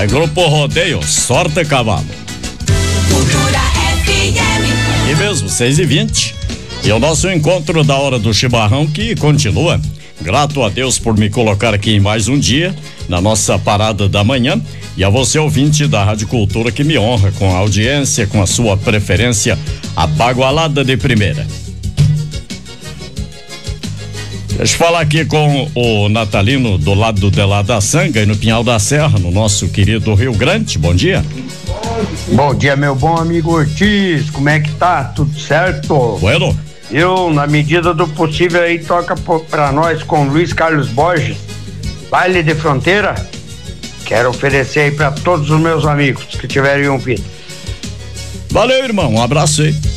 Aí, Grupo Rodeio, sorte cavalo. Cultura FM. E mesmo, 6h20. E o nosso encontro da hora do chimarrão que continua. Grato a Deus por me colocar aqui em mais um dia, na nossa parada da manhã. E a você, ouvinte da Rádio Cultura, que me honra com a audiência, com a sua preferência, abagualada de primeira. Deixa eu falar aqui com o Natalino do lado de lá da Sanga e no Pinhal da Serra, no nosso querido Rio Grande. Bom dia. Bom dia, meu bom amigo Ortiz. Como é que tá? Tudo certo? Bueno. Eu, na medida do possível, aí toca pra nós com Luiz Carlos Borges, Baile de Fronteira. Quero oferecer aí pra todos os meus amigos que tiverem ouvido. Valeu, irmão. Um abraço aí.